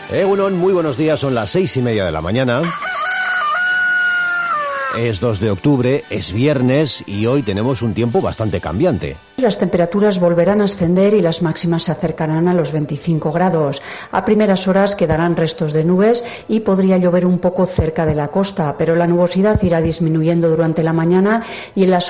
Egunon, muy buenos días, son las 6:30 de la mañana. Es 2 de octubre, es viernes y hoy tenemos un tiempo bastante cambiante. Las temperaturas volverán a ascender y las máximas se acercarán a los 25 grados. A primeras horas quedarán restos de nubes y podría llover un poco cerca de la costa, pero la nubosidad irá disminuyendo durante la mañana y en las